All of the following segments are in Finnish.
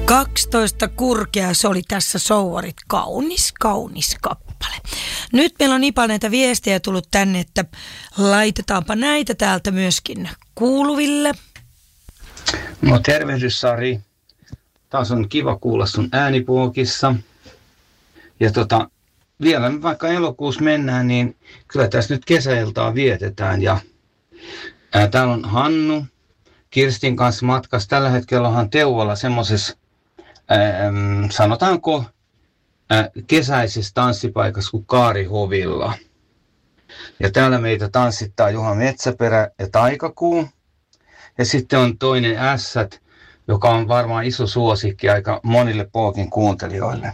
12 kurkea, se oli tässä Souvarit. Kaunis, kaunis kappale. Nyt meillä on niin paljon näitä viestejä tullut tänne, että laitetaanpa näitä täältä myöskin kuuluville. No tervehdys Sari. Taas on kiva kuulla sun äänipuokissa. Ja vielä vaikka elokuussa mennään, niin kyllä tässä nyt kesäiltaa vietetään. Ja täällä on Hannu Kirstin kanssa matkassa. Tällä hetkellä onhan Teuvolla semmoisessa, sanotaanko, kesäisessä tanssipaikassa kuin Kaarihovilla. Ja täällä meitä tanssittaa Juha Metsäperä ja Taikakuu. Ja sitten on toinen Ässät, joka on varmaan iso suosikki aika monille Pookin kuuntelijoille.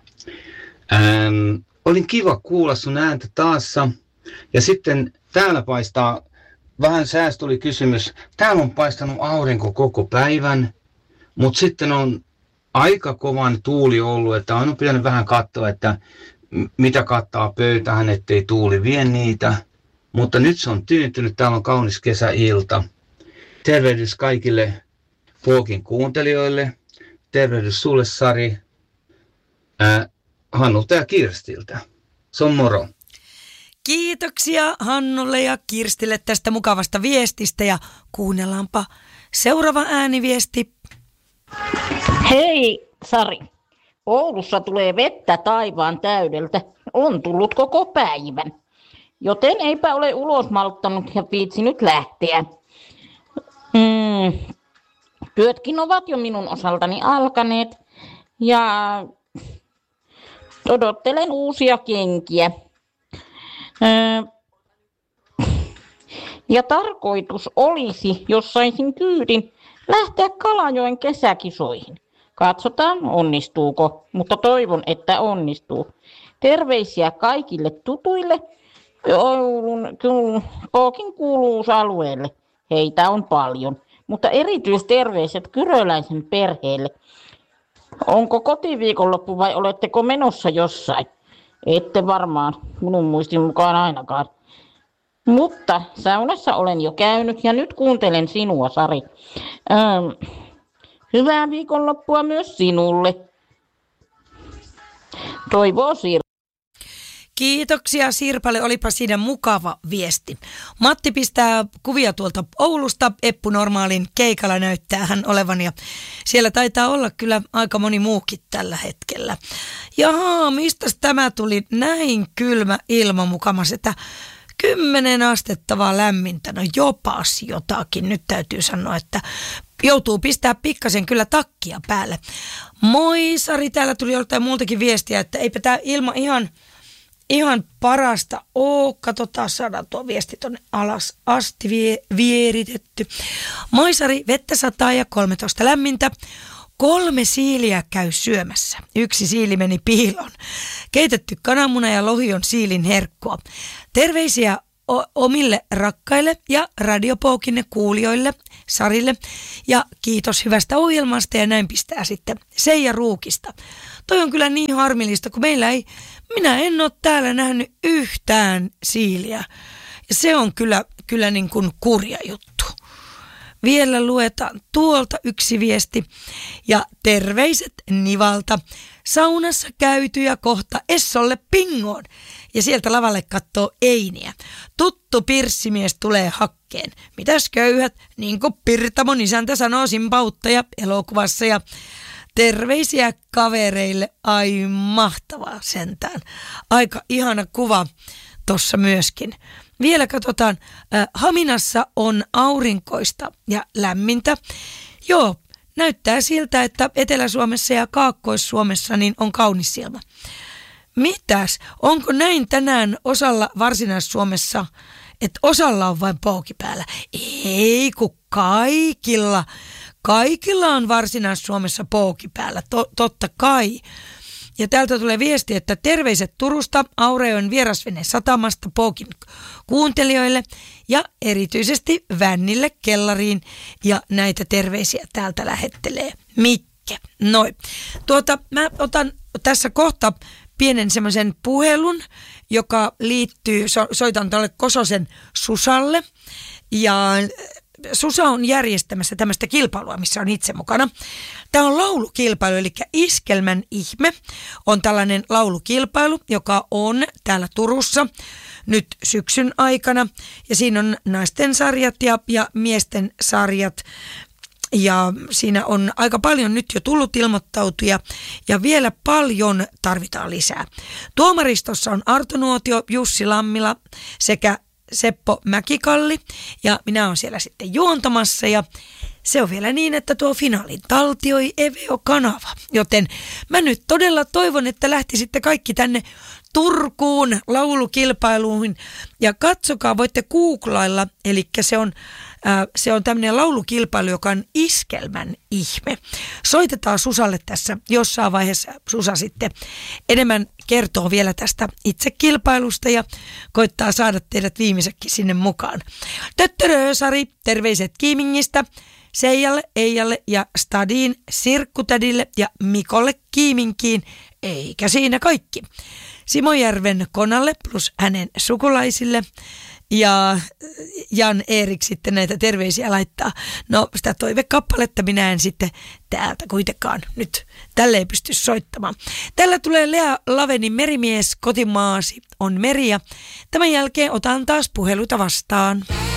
Olin kiva kuulla sun ääntä taassa. Ja sitten täällä paistaa, vähän säästä tuli kysymys, täällä on paistanut aurinko koko päivän, mutta sitten on aika kovan tuuli ollut, että on pitänyt vähän katsoa, että mitä kattaa pöytähän, ettei tuuli vie niitä. Mutta nyt se on tyyntynyt, täällä on kaunis kesäilta. Tervehdys kaikille Pookin kuuntelijoille. Tervehdys sulle Sari, Hannulta ja Kirstiltä. Se on moro. Kiitoksia Hannulle ja Kirstille tästä mukavasta viestistä ja kuunnellaanpa seuraava ääniviesti. Hei Sari, Oulussa tulee vettä taivaan täydeltä. On tullut koko päivän, joten eipä ole ulos malttanut ja viitsinyt lähteä. Työtkin ovat jo minun osaltani alkaneet ja odottelen uusia kenkiä. Ja tarkoitus olisi, jos saisin kyydin, lähteä Kalajoen kesäkisoihin. Katsotaan onnistuuko, mutta toivon, että onnistuu. Terveisiä kaikille tutuille Oulun Pookin kuuluvuusalueelle. Heitä on paljon, mutta erityisterveiset Kyröläisen perheelle. Onko kotiviikonloppu vai oletteko menossa jossain? Ette varmaan, minun muistin mukaan ainakaan. Mutta saunassa olen jo käynyt ja nyt kuuntelen sinua, Sari. Hyvää viikonloppua myös sinulle. Toivoo Sirpa. Kiitoksia Sirpalle, olipa siinä mukava viesti. Matti pistää kuvia tuolta Oulusta, Eppu Normaalin keikalla näyttää hän olevan ja siellä taitaa olla kyllä aika moni muukin tällä hetkellä. Jaha, mistä tämä tuli näin kylmä mukamas, että 10 astetta vaan lämmintä, no jopas jotakin. Nyt täytyy sanoa, että joutuu pistää pikkasen kyllä takkia päälle. Moi Sari, täällä tuli joltain muultakin viestiä, että eipä tämä ilma ihan parasta oo. Katsotaan, saadaan tuo viesti tonne alas asti vieritetty. Moi Sari, vettä sataa ja 13 lämmintä. 3 siiliä käy syömässä. 1 siili meni piiloon. Keitetty kananmuna ja lohi on siilin herkkua. Terveisiä omille rakkaille ja Radiopookinne kuulijoille, Sarille. Ja kiitos hyvästä ohjelmasta ja näin pistää sitten Seija Ruukista. Toi on kyllä niin harmillista, kun minä en ole täällä nähnyt yhtään siiliä. Ja se on kyllä niin kuin kurja juttu. Vielä luetaan tuolta 1 viesti ja terveiset Nivalta. Saunassa käyty ja kohta Essolle pingoon. Ja sieltä lavalle kattoo Einiä. Tuttu pirssimies tulee hakkeen. Mitäs köyhät, niin kuin Pirtamon isäntä sanoo Simpauttaja elokuvassa. Ja terveisiä kavereille. Ai mahtavaa sentään. Aika ihana kuva tossa myöskin. Vielä katsotaan, Haminassa on aurinkoista ja lämmintä. Joo, näyttää siltä, että Etelä-Suomessa ja Kaakkois-Suomessa niin on kaunis ilma. Mitäs? Onko näin tänään osalla Varsinais-Suomessa, että osalla on vain pooki päällä? Ei, kun kaikilla on Varsinais-Suomessa pooki päällä, totta kai. Ja täältä tulee viesti, että terveiset Turusta, Aureon vierasvene satamasta Pookin kuuntelijoille ja erityisesti Vännille kellariin. Ja näitä terveisiä täältä lähettelee Mikke. Noin. Mä otan tässä kohta pienen semmoisen puhelun, joka liittyy, soitan tuolle Kososen Susalle. Ja Susa on järjestämässä tämmöistä kilpailua, missä on itse mukana. Tämä on laulukilpailu, eli Iskelmän ihme on tällainen laulukilpailu, joka on täällä Turussa nyt syksyn aikana. Ja siinä on naisten sarjat ja miesten sarjat. Ja siinä on aika paljon nyt jo tullut ilmoittautuja ja vielä paljon tarvitaan lisää. Tuomaristossa on Arto Nuotio, Jussi Lammila sekä Seppo Mäkikalli ja minä olen siellä sitten juontamassa ja se on vielä niin, että tuo finaalin taltioi Eveo-kanava. Joten mä nyt todella toivon, että lähtisitte kaikki tänne Turkuun laulukilpailuihin ja katsokaa, voitte googlailla, eli se on tämmöinen laulukilpailu, joka on Iskelmän ihme. Soitetaan Susalle tässä jossain vaiheessa. Susa sitten enemmän kertoo vielä tästä itse kilpailusta ja koittaa saada teidät viimeisekin sinne mukaan. Töttörö Sari, terveiset Kiimingistä. Seijalle, Eijalle ja Stadiin, Sirkkutädille ja Mikolle Kiiminkiin, eikä siinä kaikki. Simojärven Konalle plus hänen sukulaisille ja Jan Erik sitten näitä terveisiä laittaa. No sitä toivekappaletta minä en sitten täältä kuitenkaan nyt tälleen pysty soittamaan. Tällä tulee Lea Lavenin Merimies, kotimaasi on meri ja tämän jälkeen otan taas puheluita vastaan.